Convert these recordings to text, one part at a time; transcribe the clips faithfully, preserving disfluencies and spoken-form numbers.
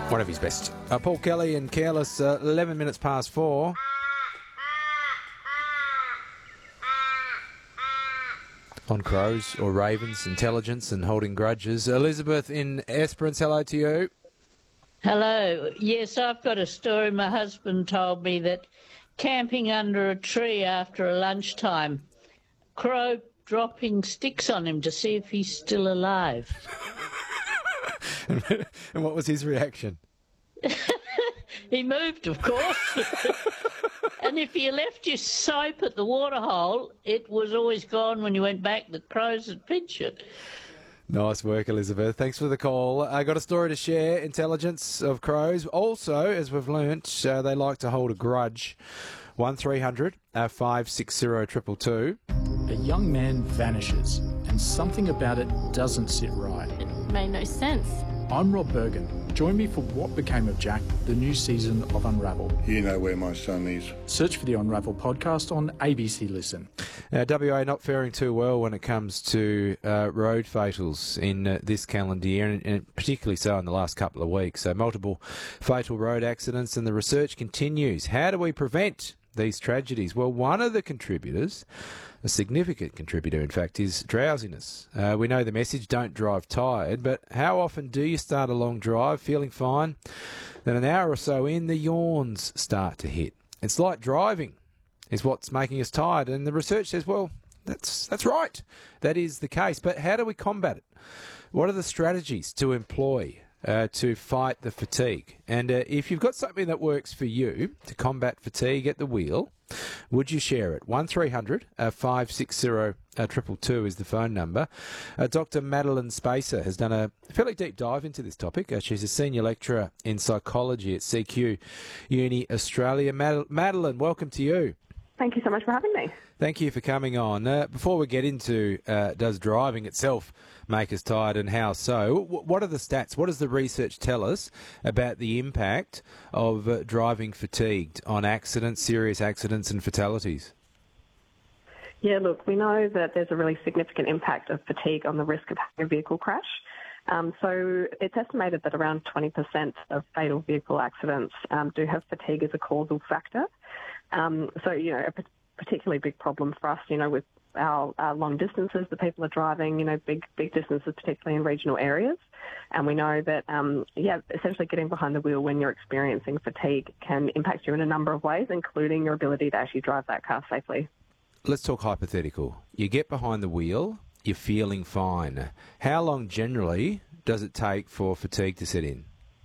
One of his best. Uh, Paul Kelly and Careless, uh, eleven minutes past four. On crows or ravens, intelligence and holding grudges. Elizabeth in Esperance, hello to you. Hello. Yes, I've got a story. My husband told me that camping under a tree after a lunchtime, crow dropping sticks on him to see if he's still alive. And what was his reaction? He moved, of course. And if you left your soap at the waterhole, it was always gone when you went back. The crows had pinched it. Nice work, Elizabeth. Thanks for the call. I got a story to share, intelligence of crows. Also, as we've learnt, uh, they like to hold a grudge. one three hundred five six zero two two two. A young man vanishes, and something about it doesn't sit right. It made no sense. I'm Rob Bergen. Join me for What Became of Jack, the new season of Unravel. You know where my son is. Search for the Unravel podcast on A B C Listen. Uh, W A not faring too well when it comes to uh, road fatals in uh, this calendar year, and, and particularly so in the last couple of weeks. So multiple fatal road accidents, and the research continues. How do we prevent these tragedies? Well, one of the contributors, a significant contributor in fact, is drowsiness. Uh, we know the message, don't drive tired, but how often do you start a long drive feeling fine? Then an hour or so in, the yawns start to hit. It's like driving is what's making us tired, and the research says, well, that's that's right. That is the case, but how do we combat it? What are the strategies to employ Uh, to fight the fatigue? And uh, if you've got something that works for you to combat fatigue at the wheel, would you share it? one three hundred five six zero two two two is the phone number. Uh, Doctor Madeline Spacer has done a fairly deep dive into this topic. Uh, she's a senior lecturer in psychology at C Q Uni Australia. Mad- Madeline, welcome to you. Thank you so much for having me. Thank you for coming on. Uh, before we get into uh, does driving itself make us tired and how so, w- what are the stats? What does the research tell us about the impact of uh, driving fatigued on accidents, serious accidents and fatalities? Yeah, look, we know that there's a really significant impact of fatigue on the risk of having a vehicle crash. Um, so it's estimated that around twenty percent of fatal vehicle accidents um, do have fatigue as a causal factor. Um, so, you know, a p- particularly big problem for us, you know, with our, our long distances that people are driving, you know, big, big distances, particularly in regional areas. And we know that, um, yeah, essentially getting behind the wheel when you're experiencing fatigue can impact you in a number of ways, including your ability to actually drive that car safely. Let's talk hypothetical. You get behind the wheel, you're feeling fine. How long generally does it take for fatigue to set in?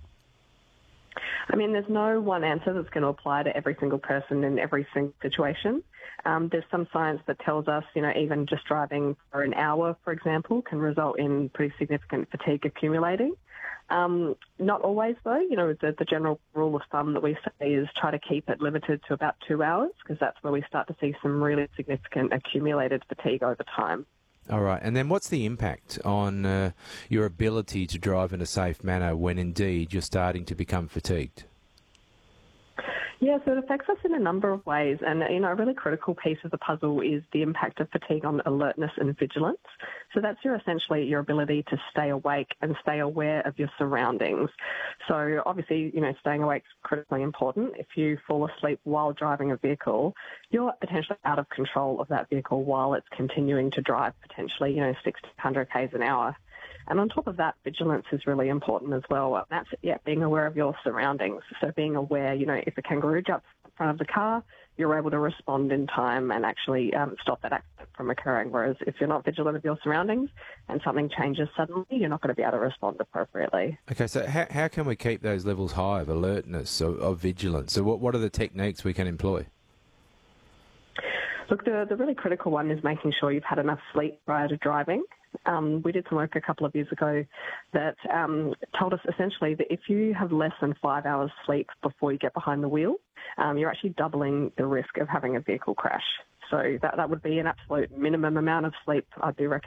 I mean, there's no one answer that's going to apply to every single person in every single situation. Um, there's some science that tells us, you know, even just driving for an hour, for example, can result in pretty significant fatigue accumulating. Um, not always, though. You know, the, the general rule of thumb that we say is try to keep it limited to about two hours because that's where we start to see some really significant accumulated fatigue over time. All right. And then what's the impact on uh, your ability to drive in a safe manner when indeed you're starting to become fatigued? Yeah, so it affects us in a number of ways. And, you know, a really critical piece of the puzzle is the impact of fatigue on alertness and vigilance. So that's your essentially your ability to stay awake and stay aware of your surroundings. So obviously, you know, staying awake is critically important. If you fall asleep while driving a vehicle, you're potentially out of control of that vehicle while it's continuing to drive potentially, you know, sixty, one hundred kays an hour. And on top of that, vigilance is really important as well. And that's, yeah, being aware of your surroundings. So being aware, you know, if a kangaroo jumps in front of the car, you're able to respond in time and actually um, stop that accident from occurring. Whereas if you're not vigilant of your surroundings and something changes suddenly, you're not going to be able to respond appropriately. Okay, so how, how can we keep those levels high of alertness, of, of vigilance? So what, what are the techniques we can employ? Look, the, the really critical one is making sure you've had enough sleep prior to driving. Um, we did some work a couple of years ago that um, told us essentially that if you have less than five hours sleep before you get behind the wheel, um, you're actually doubling the risk of having a vehicle crash. So that, that would be an absolute minimum amount of sleep I'd be recommending.